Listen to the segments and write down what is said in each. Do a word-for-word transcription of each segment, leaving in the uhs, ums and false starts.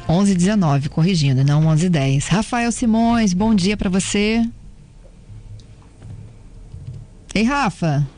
onze e dezenove, corrigindo, não onze e dez. Rafael Simões, bom dia para você. Ei, Rafa.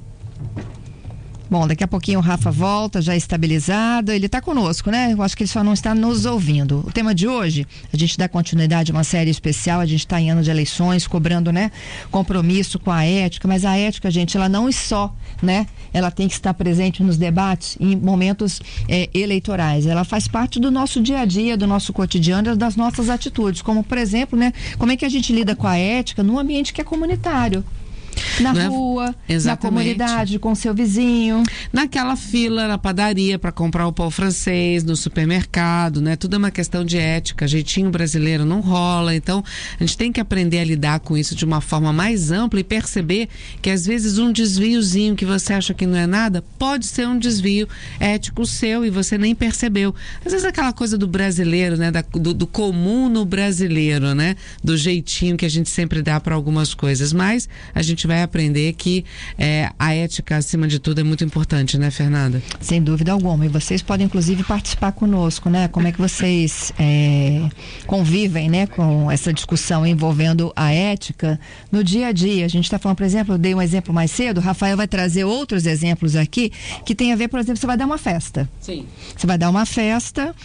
Bom, daqui a pouquinho o Rafa volta, já estabilizado. Ele está conosco, né? Eu acho que ele só não está nos ouvindo. O tema de hoje, a gente dá continuidade a uma série especial. A gente está em ano de eleições, cobrando, né, compromisso com a ética. Mas a ética, gente, ela não é só, né? Ela tem que estar presente nos debates em momentos é, eleitorais. Ela faz parte do nosso dia a dia, do nosso cotidiano, das nossas atitudes. Como, por exemplo, né? Como é que a gente lida com a ética num ambiente que é comunitário? Na Não rua, é? na comunidade, com seu vizinho. Naquela fila na padaria para comprar o pão francês, no supermercado, né? Tudo é uma questão de ética. Jeitinho brasileiro não rola. Então, a gente tem que aprender a lidar com isso de uma forma mais ampla e perceber que, às vezes, um desviozinho que você acha que não é nada, pode ser um desvio ético seu e você nem percebeu. Às vezes, aquela coisa do brasileiro, né? Da, do, do comum no brasileiro, né? Do jeitinho que a gente sempre dá para algumas coisas. Mas a gente vai aprender que é, a ética, acima de tudo, é muito importante, né, Fernanda? Sem dúvida alguma. E vocês podem, inclusive, participar conosco, né? Como é que vocês é, convivem, né, com essa discussão envolvendo a ética no dia a dia. A gente está falando, por exemplo, eu dei um exemplo mais cedo, o Rafael vai trazer outros exemplos aqui, que tem a ver, por exemplo, você vai dar uma festa. Sim. Você vai dar uma festa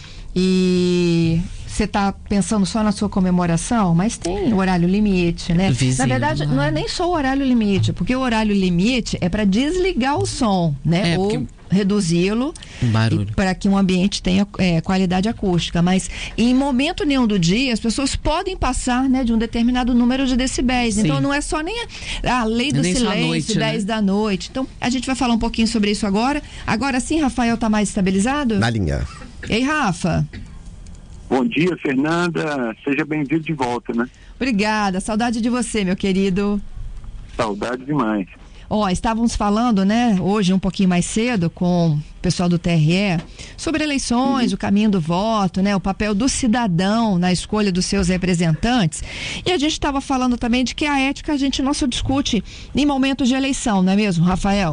e você está pensando só na sua comemoração, mas tem horário limite, né? Vizinho, na verdade, não é nem só o horário limite, porque o horário limite é para desligar o som, né? É, Ou porque... reduzi-lo para que um ambiente tenha é, qualidade acústica, mas em momento nenhum do dia as pessoas podem passar, né, de um determinado número de decibéis. Sim. Então não é só nem a, a lei do nem silêncio, noite, dez né? da noite. Então a gente vai falar um pouquinho sobre isso agora. Agora sim, Rafael, tá mais estabilizado? Na linha. Ei, Rafa. Bom dia, Fernanda. Seja bem-vindo de volta, né? Obrigada. Saudade de você, meu querido. Saudade demais. Ó, oh, estávamos falando, né, hoje um pouquinho mais cedo com o pessoal do T R E sobre eleições, uhum. o caminho do voto, né, o papel do cidadão na escolha dos seus representantes. E a gente estava falando também de que a ética a gente não só discute em momentos de eleição, não é mesmo, Rafael?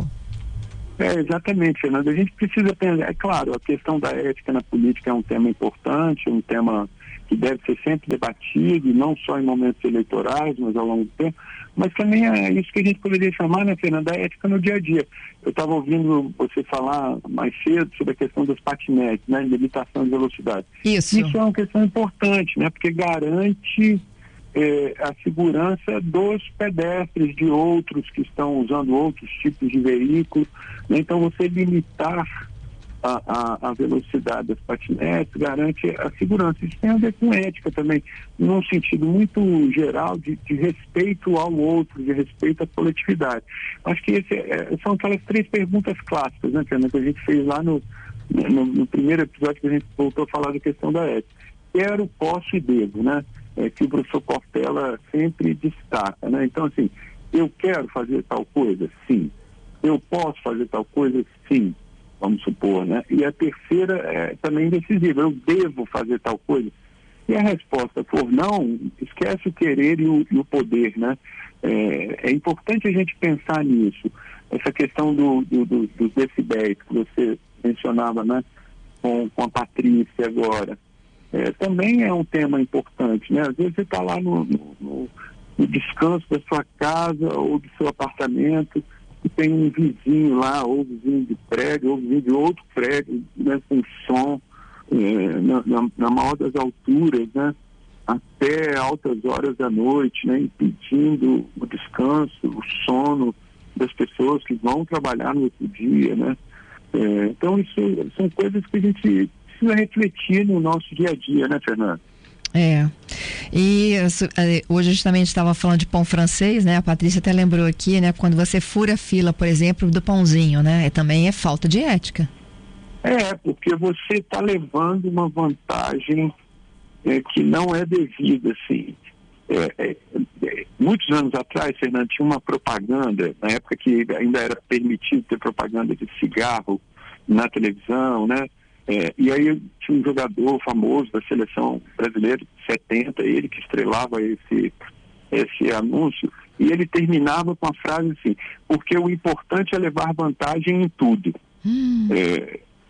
É, exatamente, Fernanda. A gente precisa pensar, é claro, a questão da ética na política é um tema importante, um tema que deve ser sempre debatido, não só em momentos eleitorais, mas ao longo do tempo, mas também é isso que a gente poderia chamar, né, Fernanda, da ética no dia a dia. Eu estava ouvindo você falar mais cedo sobre a questão dos patinetes, né, limitação de velocidade. Isso. Isso é uma questão importante, né, porque garante é, a segurança dos pedestres, de outros que estão usando outros tipos de veículos, né? Então você limitar A, a, a velocidade das patinetes garante a segurança. Isso tem a ver com ética também, num sentido muito geral de, de respeito ao outro, de respeito à coletividade. Acho que esse é, são aquelas três perguntas clássicas, né, Fernanda, que a gente fez lá no, no, no primeiro episódio que a gente voltou a falar da questão da ética. Quero, posso e devo, né? É, que o professor Portela sempre destaca, né? Então, assim, eu quero fazer tal coisa? Sim. Eu posso fazer tal coisa? Sim. Vamos supor, né? E a terceira é também decisiva, eu devo fazer tal coisa. Se a resposta for não, esquece o querer e o, e o poder, né? É, é importante a gente pensar nisso. Essa questão do, do, do, dos decibéis que você mencionava, né? Com, com a Patrícia agora. É, também é um tema importante, né? Às vezes você está lá no, no, no descanso da sua casa ou do seu apartamento, e tem um vizinho lá, ou vizinho de prédio, ou vizinho de outro prédio, né, com som, é, na, na, na maior das alturas, né, até altas horas da noite, né, impedindo o descanso, o sono das pessoas que vão trabalhar no outro dia, né. É, então, isso são coisas que a gente precisa refletir no nosso dia a dia, né, Fernanda? É, e hoje justamente estava falando de pão francês, né? A Patrícia até lembrou aqui, né? Quando você fura a fila, por exemplo, do pãozinho, né? também é falta de ética. É, porque você está levando uma vantagem é, que não é devida, assim. É, é, é, muitos anos atrás, Fernando, tinha uma propaganda, na época que ainda era permitido ter propaganda de cigarro na televisão, né? É, e aí tinha um jogador famoso da seleção brasileira de setenta, ele que estrelava esse, esse anúncio, e ele terminava com a frase assim: porque o importante é levar vantagem em tudo. Hum. É,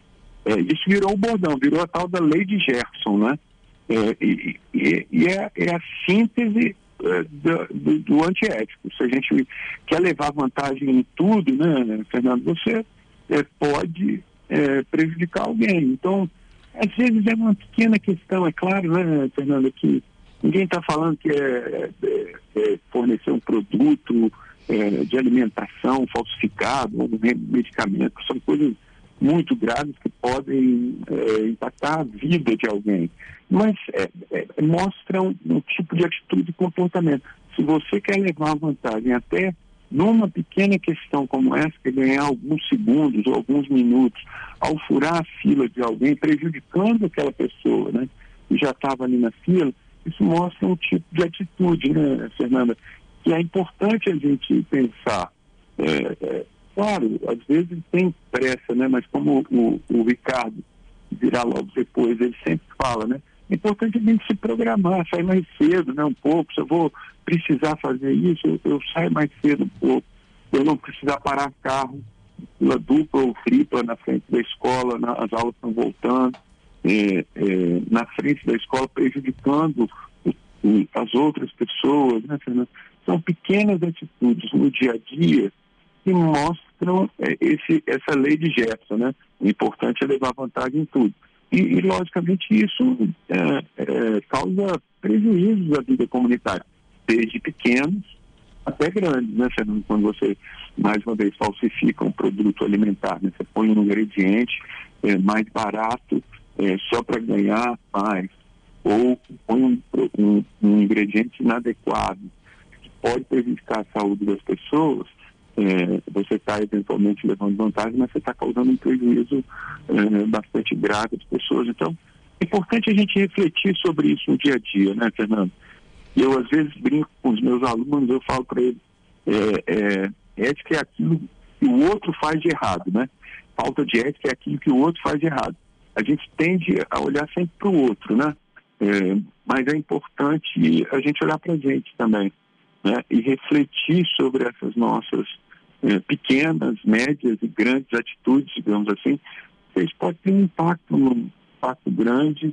É, isso virou o bordão, virou a tal da lei de Gerson, né? É, e e, e é, é a síntese é, do, do, do antiético. Se a gente quer levar vantagem em tudo, né, Fernando, você é, pode é, prejudicar alguém. Então, às vezes é uma pequena questão, é claro, né, Fernando, que ninguém está falando que é, é, é fornecer um produto é, de alimentação falsificado, ou um medicamento, são coisas muito graves que podem é, impactar a vida de alguém. Mas é, é, mostram um tipo de atitude e comportamento. Se você quer levar vantagem até numa pequena questão como essa, que é ganhar alguns segundos ou alguns minutos, ao furar a fila de alguém, prejudicando aquela pessoa, né, que já estava ali na fila, isso mostra um tipo de atitude, né, Fernanda, que é importante a gente pensar. É, é, claro, às vezes tem pressa, né, mas como o, o Ricardo virá logo depois, ele sempre fala, né, é importante a gente se programar, sair mais cedo, né, um pouco. Se eu vou precisar fazer isso, eu, eu saio mais cedo um pouco. Eu não precisar parar carro, pela dupla ou tripla na frente da escola, na, as aulas estão voltando, é, é, na frente da escola, prejudicando o, o, as outras pessoas, né, Fernando? São pequenas atitudes no dia a dia que mostram é, esse, essa lei de Gerson, né? O importante é levar vantagem em tudo. E, e logicamente, isso é, é, causa prejuízos à vida comunitária, desde pequenos até grandes, né, Fernando? Quando você, mais uma vez, falsifica um produto alimentar, né? Você põe um ingrediente é, mais barato é, só para ganhar mais, ou põe um, um, um ingrediente inadequado, que pode prejudicar a saúde das pessoas. É, você está eventualmente levando vantagem, mas você está causando um prejuízo é, bastante grave às pessoas. Então, é importante a gente refletir sobre isso no dia a dia, né, Fernando? Eu, às vezes, brinco com os meus alunos, eu falo para eles, é, é, ética é aquilo que o outro faz de errado, né? Falta de ética é aquilo que o outro faz de errado. A gente tende a olhar sempre para o outro, né? É, mas é importante a gente olhar para a gente também, né? E refletir sobre essas nossas É, pequenas, médias e grandes atitudes, digamos assim, eles podem ter um impacto, um impacto grande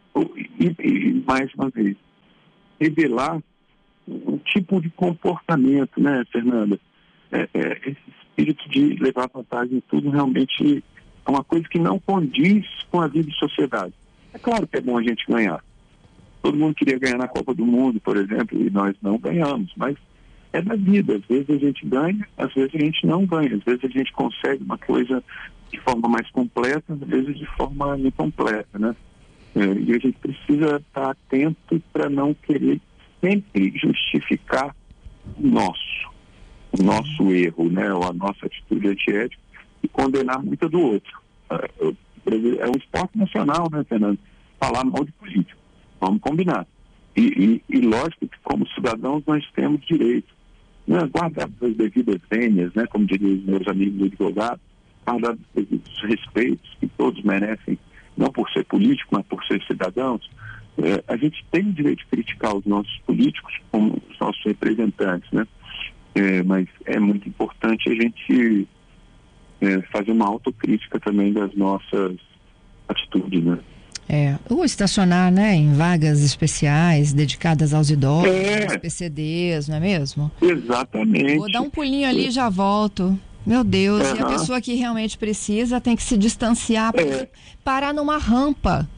e, e, mais uma vez, revelar um tipo de comportamento, né, Fernanda? É, é, esse espírito de levar vantagem em tudo realmente é uma coisa que não condiz com a vida de sociedade. É claro que é bom a gente ganhar. Todo mundo queria ganhar na Copa do Mundo, por exemplo, e nós não ganhamos, mas é da vida. Às vezes a gente ganha, às vezes a gente não ganha. Às vezes a gente consegue uma coisa de forma mais completa, às vezes de forma incompleta, né? É, e a gente precisa estar atento para não querer sempre justificar o nosso, o nosso erro, né? Ou a nossa atitude antiética e condenar muito do outro. É, é um esporte nacional, né, Fernando? Falar mal de político. Vamos combinar. E, e, e lógico que como cidadãos nós temos direito, né, guardar as devidas vênias, né, como diriam os meus amigos advogados, guardar os devidos respeitos que todos merecem, não por ser político, mas por ser cidadãos. É, a gente tem o direito de criticar os nossos políticos como os nossos representantes, né? É, mas é muito importante a gente é, fazer uma autocrítica também das nossas atitudes, né? É, ou estacionar, né, em vagas especiais dedicadas aos idosos, é. aos P C Ds, não é mesmo? Exatamente. Vou dar um pulinho ali e já volto. Meu Deus, uhum. E a pessoa que realmente precisa tem que se distanciar para é. parar numa rampa.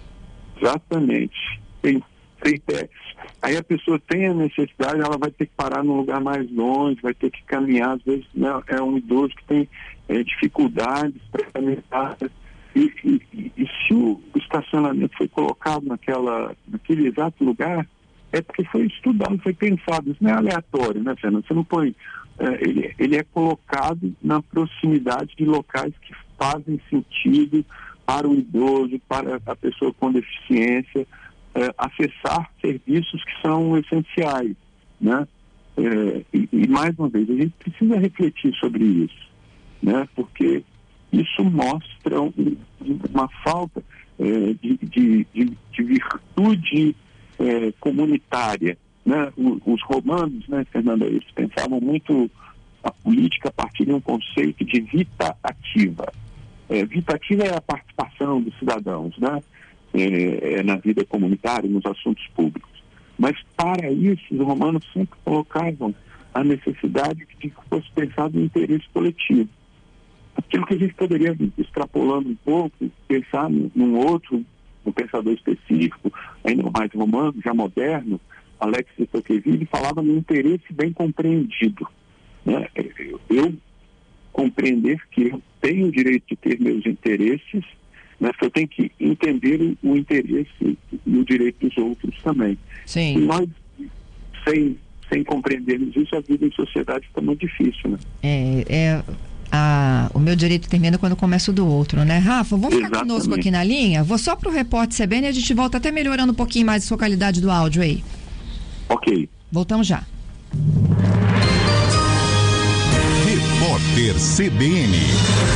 Exatamente. Tem, tem, é. Aí a pessoa tem a necessidade, ela vai ter que parar num lugar mais longe, vai ter que caminhar, às vezes, né, é um idoso que tem é, dificuldades para caminhar. E, e, e se o estacionamento foi colocado naquela, naquele exato lugar, é porque foi estudado, foi pensado. Isso não é aleatório, né, Fernando? Você não põe... É, ele, ele é colocado na proximidade de locais que fazem sentido para o idoso, para a pessoa com deficiência, é, acessar serviços que são essenciais, né? É, e, e, mais uma vez, a gente precisa refletir sobre isso, né? Porque isso mostra um, uma falta é, de, de, de, de virtude é, comunitária, né? Os, os romanos, né, Fernanda, eles pensavam muito a política a partir de um conceito de vita ativa. É, vida ativa é a participação dos cidadãos, né? É, é na vida comunitária, nos assuntos públicos. Mas para isso, os romanos sempre colocavam a necessidade de que fosse pensado no interesse coletivo. Aquilo que a gente poderia, extrapolando um pouco, pensar num outro, um pensador específico, ainda mais romano, já moderno, Alex de Tocqueville, falava no interesse bem compreendido. Né? Eu compreender que eu tenho o direito de ter meus interesses, mas que eu tenho que entender o, o interesse e o direito dos outros também. Sim. E nós, sem, sem compreendermos isso, a vida em sociedade fica muito difícil, né? É, é a, o meu direito termina quando começa o do outro, né? Rafa, vamos ficar Exatamente. conosco aqui na linha? Vou só pro Repórter C B N e a gente volta até melhorando um pouquinho mais a sua qualidade do áudio aí. Ok. Voltamos já. Repórter C B N.